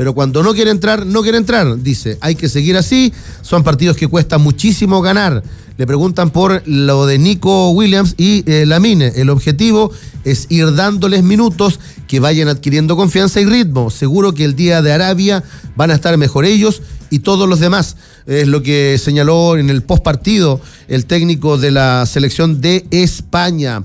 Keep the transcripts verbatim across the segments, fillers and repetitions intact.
pero cuando no quiere entrar, no quiere entrar. Dice, hay que seguir así, son partidos que cuesta muchísimo ganar. Le preguntan por lo de Nico Williams y eh, Lamine. El objetivo es ir dándoles minutos, que vayan adquiriendo confianza y ritmo. Seguro que el día de Arabia van a estar mejor ellos y todos los demás. Es lo que señaló en el postpartido el técnico de la selección de España.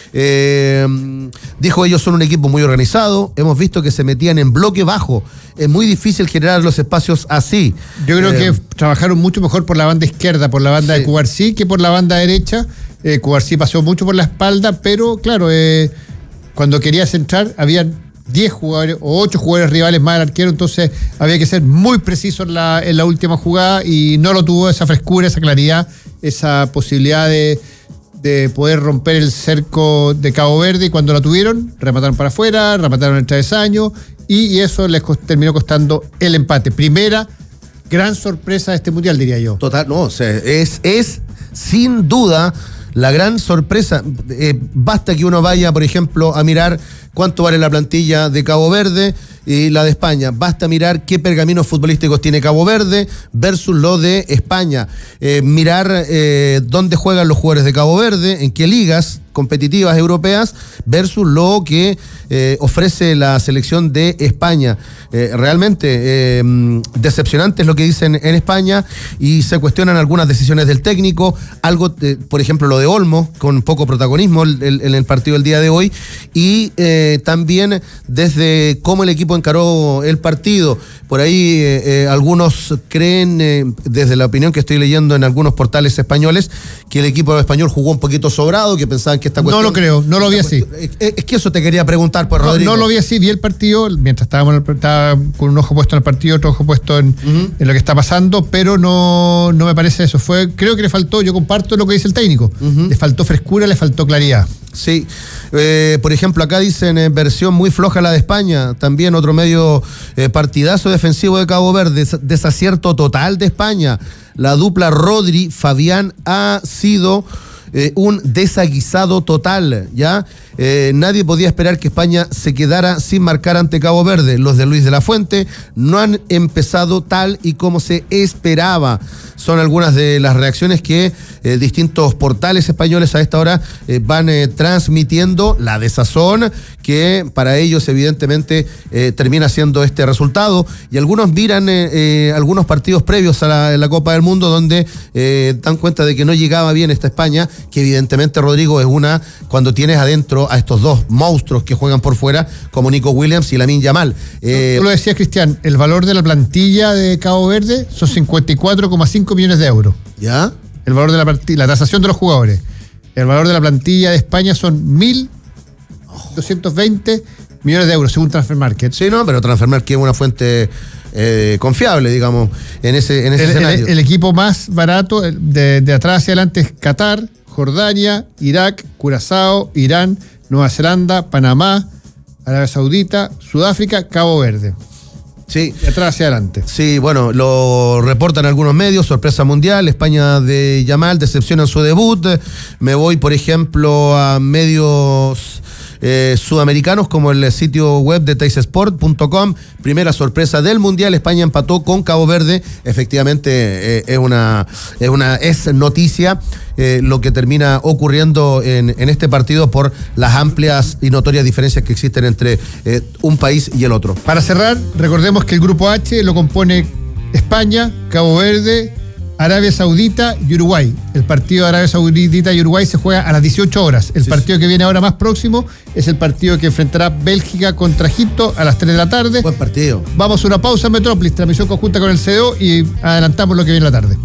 Eh, dijo, ellos son un equipo muy organizado, hemos visto que se metían en bloque bajo, es muy difícil generar los espacios así. Yo creo eh, que trabajaron mucho mejor por la banda izquierda, por la banda sí. de Cubarsí, que por la banda derecha. eh, Cubarsí pasó mucho por la espalda, pero claro, eh, cuando quería centrar habían diez jugadores o ocho jugadores rivales más al arquero, entonces había que ser muy preciso en la, en la última jugada, y no lo tuvo, esa frescura, esa claridad, esa posibilidad de de poder romper el cerco de Cabo Verde, y cuando la tuvieron, remataron para afuera, remataron el travesaño, y, y eso les cost- terminó costando el empate. Primera gran sorpresa de este mundial, diría yo. Total, no, o sea, es, es sin duda la gran sorpresa. Eh, basta que uno vaya, por ejemplo, a mirar cuánto vale la plantilla de Cabo Verde y la de España. Basta mirar qué pergaminos futbolísticos tiene Cabo Verde versus lo de España. Eh, mirar eh, dónde juegan los jugadores de Cabo Verde, en qué ligas competitivas europeas versus lo que eh, ofrece la selección de España. Eh, realmente eh, decepcionante es lo que dicen en España, y se cuestionan algunas decisiones del técnico, algo, eh, por ejemplo, lo de Olmo, con poco protagonismo en el, el, el partido del día de hoy, y eh, también desde cómo el equipo encaró el partido. Por ahí eh, eh, algunos creen, eh, desde la opinión que estoy leyendo en algunos portales españoles, que el equipo español jugó un poquito sobrado, que pensaban que esta cuestión... No lo creo, no lo vi así. Es, es que eso te quería preguntar, pues, Rodrigo. No, no lo vi así, vi el partido, mientras estábamos en el, estaba con un ojo puesto en el partido, otro ojo puesto en, uh-huh. en lo que está pasando, pero no, no me parece eso. Fue, creo que le faltó, yo comparto lo que dice el técnico, uh-huh. le faltó frescura, le faltó claridad. Sí, eh, por ejemplo, acá dicen eh, versión muy floja la de España, también otro medio eh, partidazo defensivo de Cabo Verde, des- desacierto total de España. La dupla Rodri-Fabián ha sido eh, un desaguisado total, ¿ya? Eh, nadie podía esperar que España se quedara sin marcar ante Cabo Verde. Los de Luis de la Fuente no han empezado tal y como se esperaba. Son algunas de las reacciones que eh, distintos portales españoles a esta hora eh, van eh, transmitiendo. La desazón que para ellos evidentemente eh, termina siendo este resultado, y algunos miran eh, eh, algunos partidos previos a la, a la Copa del Mundo donde eh, dan cuenta de que no llegaba bien esta España, que evidentemente, Rodrigo, es una cuando tienes adentro a estos dos monstruos que juegan por fuera, como Nico Williams y Lamine Yamal. Eh, Tú lo decías, Cristian, el valor de la plantilla de Cabo Verde son cincuenta y cuatro coma cinco millones de euros. ¿Ya? El valor de la plantilla, la tasación de los jugadores. El valor de la plantilla de España son mil doscientos veinte millones de euros, según Transfer Market. Sí, no, pero Transfer Market es una fuente eh, confiable, digamos, en ese, en ese el, escenario. El, el equipo más barato de, de atrás hacia adelante es Qatar, Jordania, Irak, Curazao, Irán, Nueva Zelanda, Panamá, Arabia Saudita, Sudáfrica, Cabo Verde. Sí. De atrás hacia adelante. Sí, bueno, lo reportan algunos medios, sorpresa mundial, España de Yamal decepciona en su debut. Me voy, por ejemplo, a medios eh, sudamericanos como el sitio web de teis sport punto com. Primera sorpresa del mundial, España empató con Cabo Verde. Efectivamente, eh, es una es una es noticia eh, lo que termina ocurriendo en, en este partido por las amplias y notorias diferencias que existen entre eh, un país y el otro. Para cerrar, recordemos que el grupo H lo compone España, Cabo Verde, Arabia Saudita y Uruguay. El partido de Arabia Saudita y Uruguay se juega a las dieciocho horas. El sí, partido sí. que viene ahora más próximo es el partido que enfrentará Bélgica contra Egipto a las tres de la tarde. Buen partido. Vamos a una pausa en Metrópolis, transmisión conjunta con el C D O, y adelantamos lo que viene en la tarde.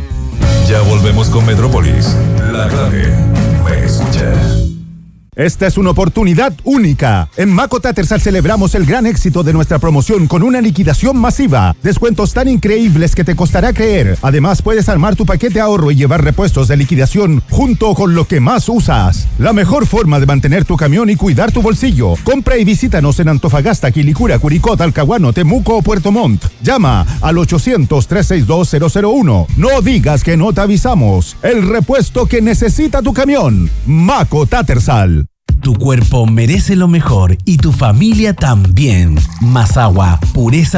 Ya volvemos con Metrópolis. La clave me escucha. Esta es una oportunidad única. En Maco Tattersall celebramos el gran éxito de nuestra promoción con una liquidación masiva. Descuentos tan increíbles que te costará creer. Además, puedes armar tu paquete ahorro y llevar repuestos de liquidación junto con lo que más usas. La mejor forma de mantener tu camión y cuidar tu bolsillo. Compra y visítanos en Antofagasta, Quilicura, Curicó, Talcahuano, Temuco o Puerto Montt. Llama al ochocientos, trescientos sesenta y dos, cero cero uno. No digas que no te avisamos. El repuesto que necesita tu camión. Maco Tattersall. Tu cuerpo merece lo mejor y tu familia también. Mazahua, pureza